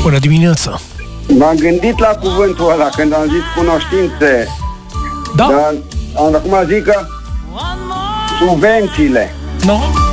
Bună dimineața! M-am gândit la cuvântul ăla când am zis cunoștințe. Da? Dar acum zic că subvențiile. Nu?